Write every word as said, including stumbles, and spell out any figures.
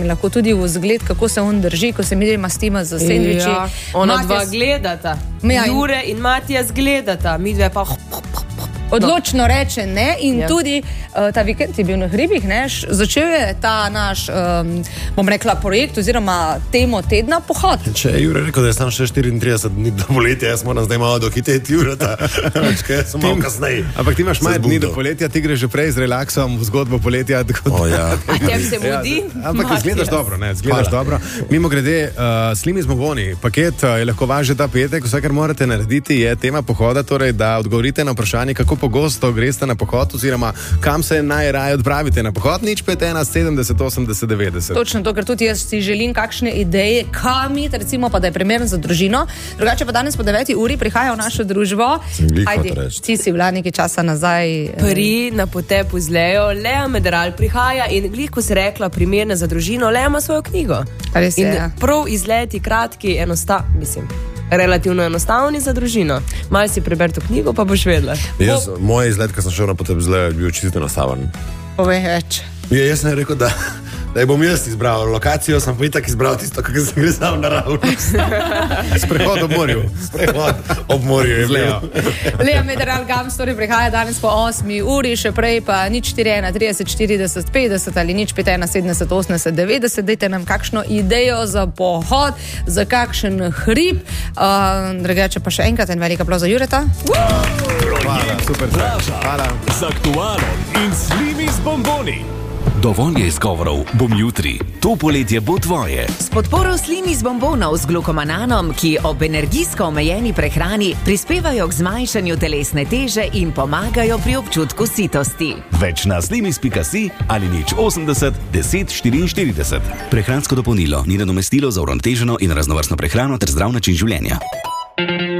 mi lahko tudi v zgled, kako se on drži, ko se mi mastima za sendviči. Ja, ona Matijas... dva gledata. Ja, Jure in Matijas gledata, mi dve pa... Odločno reče ne in ja. tudi uh, ta vikend je bil na hribih, ne, začel je ta naš, um, bom rekla, projekt oziroma temo tedna pohod. Če je Jure rekel, da je samo še štiriintrideset dni do poletja, jaz moram zdaj malo dohiteti Jureta, če sem malo kasneje. Ampak ti imaš manj dni do poletja, ti greš že prej z relaksom v zgodbo poletja. O, ja. A tem se mudi? Ja, ampak izgledaš dobro, ne, izgledaš dobro. Mimo grede, uh, Slimis bomboni, paket uh, je lahko vaš že ta petek, vse, kar morate narediti, je tema pohoda, torej, da odgovorite na vprašanje, kako pogosto greste na pohod oziroma kam se najraje odpravite na pohod. Nič pet ena sedemdeset osemdeset devetdeset. Točno to, ker tudi jaz si želim kakšne ideje, kam iti, recimo pa da je primeren za družino. Drugače pa danes po deveti uri prihaja v našo družbo. Ajde, ti si bila nekaj časa nazaj. Pri na potepu z Lejo, Lea Mederal prihaja in glih, ko si rekla primerna za družino, Lea ima svojo knjigo. Res je, in ja. Prav izleti, kratki, enostav, mislim. Relativno enostavni za družino. Malo si preber to knjigo, pa boš vedela. Jaz, moj izlet, ko sem šel na potep z Lejo, je bil čisto enostaven. Povej več. Ja, jaz sem rekel, da, da bom jaz izbral lokacijo, sem pa itak izbral tisto, kako sem gre sam naravnost. Sprehod ob morju. Sprehod ob morju je Lejo. Lea Mederal Gams torej prihaja danes po osmi uri, še prej pa nič štiri ena trideset štirideset petdeset ali nič pet ena sedemdeset osemdeset devetdeset. Dajte nam kakšno idejo za pohod, za kakšen hrib. Uh, drugače pa še enkrat en velik aplauz za Jureta. Hvala, super. Hvala. Z aktualom in Slimis bomboni. Dovolj je izgovorov, bom jutri. To poletje bo tvoje. S podporo Slimis bombonov z glukomananom, ki ob energijsko omejeni prehrani prispevajo k zmanjšanju telesne teže in pomagajo pri občutku sitosti. Več na slimis pika si ali nič osemdeset deset štiriinštirideset. Prehransko dopolnilo ni nadomestilo za uravnoteženo in raznovrstno prehrano ter zdrav način življenja.